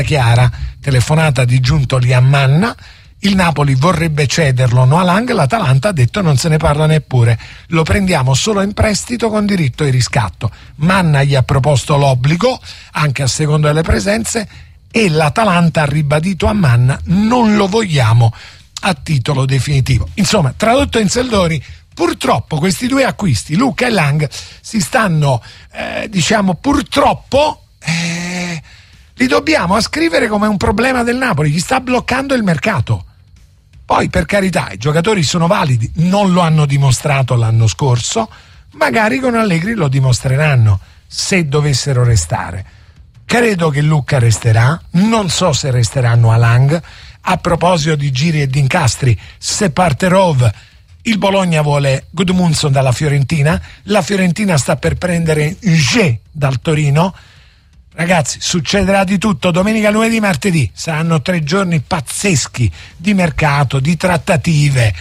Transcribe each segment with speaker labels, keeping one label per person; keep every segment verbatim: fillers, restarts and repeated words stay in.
Speaker 1: chiara, telefonata di Giuntoli a Manna, il Napoli vorrebbe cederlo Noalang, l'Atalanta ha detto non se ne parla neppure, lo prendiamo solo in prestito con diritto di riscatto. Manna gli ha proposto l'obbligo anche a seconda delle presenze e l'Atalanta ha ribadito a Manna non lo vogliamo a titolo definitivo. Insomma, tradotto in soldoni, purtroppo questi due acquisti, Luca e Lang, si stanno eh, diciamo purtroppo eh, li dobbiamo ascrivere come un problema del Napoli, gli sta bloccando il mercato. Poi, per carità, i giocatori sono validi, non lo hanno dimostrato l'anno scorso, magari con Allegri lo dimostreranno, se dovessero restare. Credo che Luca resterà, non so se resteranno a Lang. A proposito di giri e di incastri, Separterov, il Bologna vuole Gudmundsson dalla Fiorentina, la Fiorentina sta per prendere G dal Torino. Ragazzi, succederà di tutto, domenica, lunedì, martedì, saranno tre giorni pazzeschi di mercato, di trattative,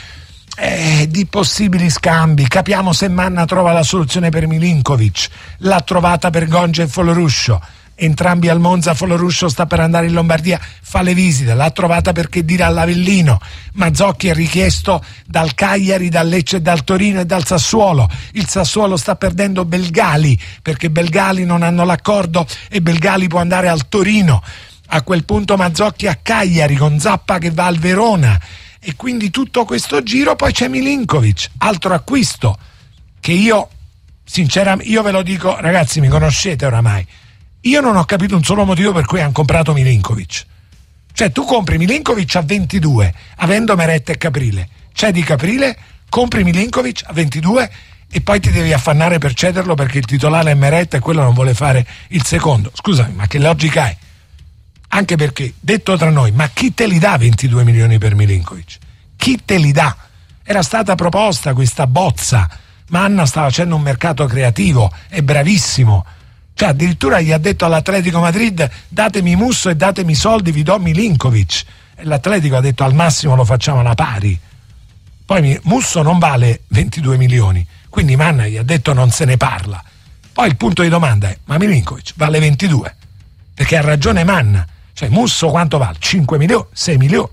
Speaker 1: eh, di possibili scambi. Capiamo se Manna trova la soluzione per Milinkovic, l'ha trovata per Gongia e Foloruscio, entrambi al Monza. Foloruscio sta per andare in Lombardia, fa le visite, l'ha trovata perché dirà all'Avellino. Mazzocchi è richiesto dal Cagliari, dal Lecce e dal Torino e dal Sassuolo. Il Sassuolo sta perdendo Belgali perché Belgali non hanno l'accordo e Belgali può andare al Torino. A quel punto Mazzocchi a Cagliari con Zappa che va al Verona, e quindi tutto questo giro. Poi c'è Milinkovic, altro acquisto che io sinceramente, io ve lo dico ragazzi, mi conoscete oramai, io non ho capito un solo motivo per cui hanno comprato Milinkovic. Cioè, tu compri Milinkovic a ventidue avendo Meret e Caprile, c'è di Caprile, compri Milinkovic a ventidue e poi ti devi affannare per cederlo perché il titolare è Meret e quello non vuole fare il secondo. Scusami, ma che logica è? Anche perché, detto tra noi, ma chi te li dà ventidue milioni per Milinkovic? Chi te li dà? Era stata proposta questa bozza, Manna stava facendo un mercato creativo, è bravissimo. Cioè, addirittura gli ha detto all'Atletico Madrid: datemi Musso e datemi soldi, vi do Milinkovic. E l'Atletico ha detto: al massimo lo facciamo alla pari. Poi Musso non vale ventidue milioni, quindi Manna gli ha detto non se ne parla. Poi il punto di domanda è: ma Milinkovic vale ventidue? Perché ha ragione Manna. Cioè, Musso quanto vale? cinque milioni? sei milioni?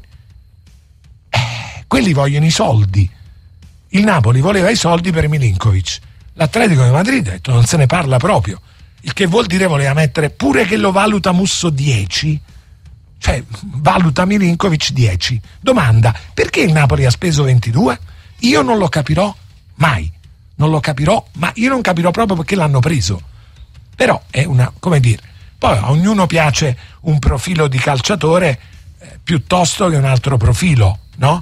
Speaker 1: Eh, quelli vogliono i soldi. Il Napoli voleva i soldi per Milinkovic. L'Atletico di Madrid ha detto non se ne parla proprio. Il che vuol dire voleva mettere pure che lo valuta Musso dieci, cioè valuta Milinkovic dieci. Domanda: perché il Napoli ha speso ventidue? Io non lo capirò mai, non lo capirò, ma io non capirò proprio perché l'hanno preso. Però è una, come dire, poi a ognuno piace un profilo di calciatore eh, piuttosto che un altro profilo, no?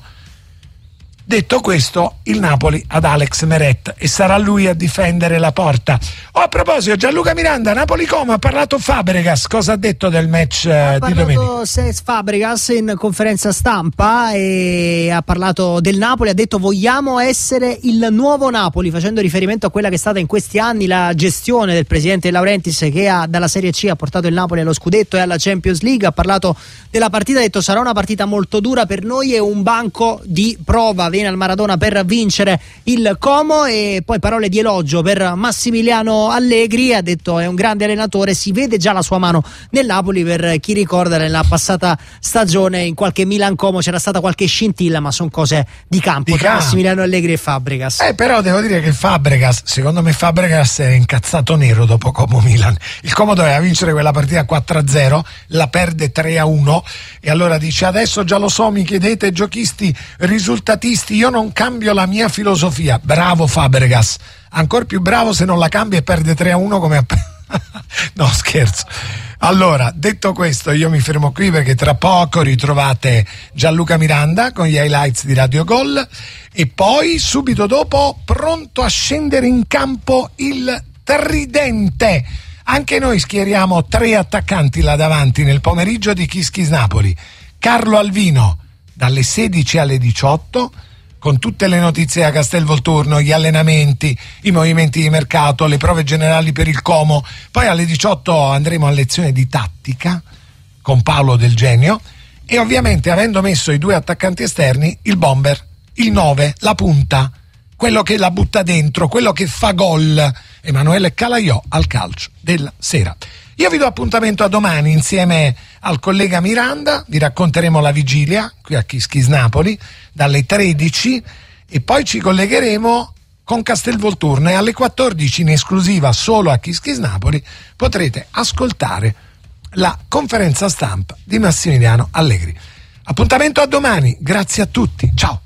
Speaker 1: Detto questo, il Napoli ad Alex Meret e sarà lui a difendere la porta. Oh, a proposito, Gianluca Miranda, Napoli Como, ha parlato Fabregas, cosa ha detto del match eh, di domenica? Ha parlato
Speaker 2: Fabregas in conferenza stampa e ha parlato del Napoli, ha detto vogliamo essere il nuovo Napoli, facendo riferimento a quella che è stata in questi anni la gestione del presidente De Laurentiis, che ha, dalla Serie C ha portato il Napoli allo scudetto e alla Champions League. Ha parlato della partita, ha detto sarà una partita molto dura per noi e un banco di prova, viene al Maradona per vincere il Como. E poi parole di elogio per Massimiliano Allegri, ha detto è un grande allenatore, si vede già la sua mano nel Napoli. Per chi ricorda, nella passata stagione in qualche Milan Como c'era stata qualche scintilla, ma sono cose di campo
Speaker 1: di
Speaker 2: tra
Speaker 1: campo.
Speaker 2: Massimiliano Allegri e Fabregas.
Speaker 1: Eh, però devo dire che Fabregas, secondo me Fabregas è incazzato nero dopo Como Milan. Il Como doveva vincere quella partita quattro a zero, la perde tre a uno e allora dice adesso già lo so, mi chiedete giochisti risultatisti, io non cambio la mia filosofia. Bravo Fabregas, ancora più bravo se non la cambia e perde tre a uno come a... no, scherzo. Allora, detto questo, io mi fermo qui perché tra poco ritrovate Gianluca Miranda con gli highlights di Radio Gol e poi subito dopo pronto a scendere in campo il tridente. Anche noi schieriamo tre attaccanti là davanti nel pomeriggio di Kiss Kiss Napoli. Carlo Alvino dalle sedici alle diciotto con tutte le notizie da Castelvolturno, gli allenamenti, i movimenti di mercato, le prove generali per il Como. Poi alle diciotto andremo a lezione di tattica con Paolo Del Genio e ovviamente, avendo messo i due attaccanti esterni, il bomber, il nove, la punta, quello che la butta dentro, quello che fa gol, Emanuele Calaiò al calcio della sera. Io vi do appuntamento a domani insieme al collega Miranda, vi racconteremo la vigilia qui a Kiss Kiss Napoli dalle tredici e poi ci collegheremo con Castelvolturno e alle quattordici in esclusiva solo a Kiss Kiss Napoli potrete ascoltare la conferenza stampa di Massimiliano Allegri. Appuntamento a domani, grazie a tutti, ciao.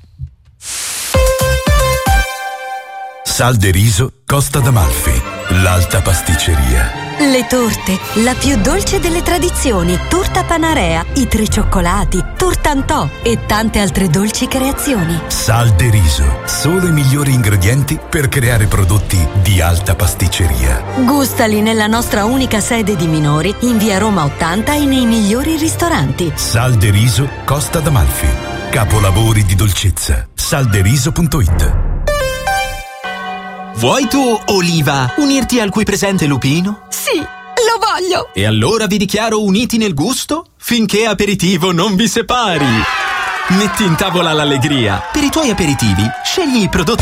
Speaker 3: Sal de Riso Costa d'Amalfi, l'alta pasticceria.
Speaker 4: Le torte, la più dolce delle tradizioni, torta Panarea, i tre cioccolati, tortantò e tante altre dolci creazioni.
Speaker 3: Sal de Riso, solo i migliori ingredienti per creare prodotti di alta pasticceria.
Speaker 4: Gustali nella nostra unica sede di minori, in via Roma ottanta e nei migliori ristoranti.
Speaker 3: Sal de Riso Costa d'Amalfi, capolavori di dolcezza. salderiso punto it.
Speaker 5: Vuoi tu, Oliva, unirti al qui presente Lupino?
Speaker 4: Sì, lo voglio!
Speaker 5: E allora vi dichiaro uniti nel gusto finché aperitivo non vi separi. Metti in tavola l'allegria. Per i tuoi aperitivi, scegli i prodotti